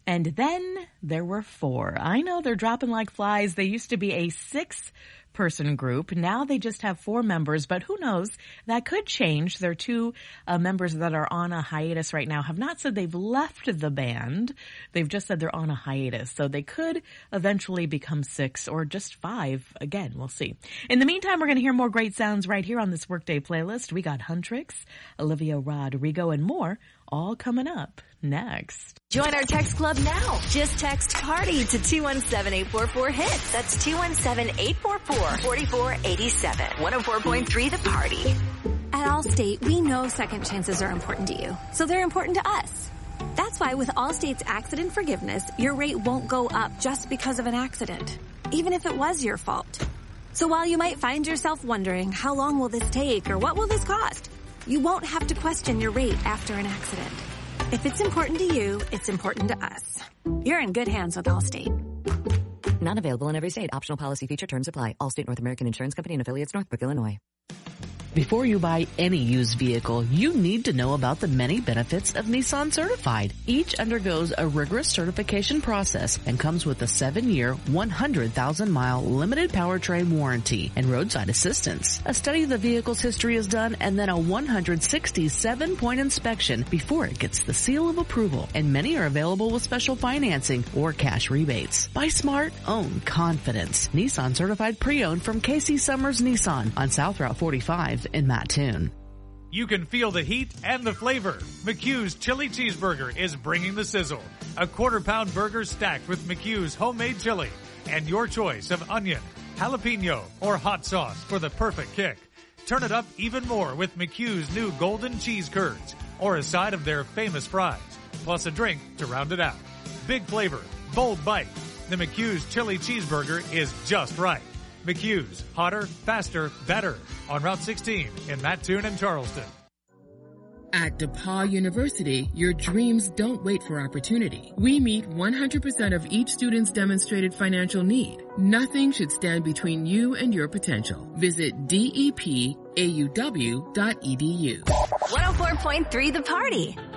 And then there were 4. I know they're dropping like flies. They used to be a 6-person group. Now they just have 4 members, but who knows? That could change. There are 2 members that are on a hiatus right now, have not said they've left the band. They've just said they're on a hiatus. So they could eventually become 6 or just 5. Again, we'll see. In the meantime, we're going to hear more great sounds right here on this Workday playlist. We got Huntrix, Olivia Rodrigo, and more all coming up next. Join our text club now. Just text PARTY to 217-844-HIT. That's 217-844-4487. 104.3 The Party. At Allstate, we know second chances are important to you, so they're important to us. That's why with Allstate's accident forgiveness, your rate won't go up just because of an accident, even if it was your fault. So while you might find yourself wondering, how long will this take or what will this cost? You won't have to question your rate after an accident. If it's important to you, it's important to us. You're in good hands with Allstate. Not available in every state. Optional policy feature terms apply. Allstate North American Insurance Company and affiliates, Northbrook, Illinois. Before you buy any used vehicle, you need to know about the many benefits of Nissan Certified. Each undergoes a rigorous certification process and comes with a 7-year, 100,000-mile limited powertrain warranty and roadside assistance. A study of the vehicle's history is done and then a 167-point inspection before it gets the seal of approval, and many are available with special financing or cash rebates. Buy smart, own confidence. Nissan Certified Pre-Owned from Casey Summers Nissan on South Route 45 in Mattoon. You can feel the heat and the flavor. McHugh's Chili Cheeseburger is bringing the sizzle. A quarter-pound burger stacked with McHugh's homemade chili and your choice of onion, jalapeno, or hot sauce for the perfect kick. Turn it up even more with McHugh's new golden cheese curds or a side of their famous fries, plus a drink to round it out. Big flavor, bold bite. The McHugh's Chili Cheeseburger is just right. McHugh's, hotter, faster, better. On Route 16 in Mattoon and Charleston. At DePaul University, your dreams don't wait for opportunity. We meet 100% of each student's demonstrated financial need. Nothing should stand between you and your potential. Visit DEPAUW.edu. 104.3 The Party.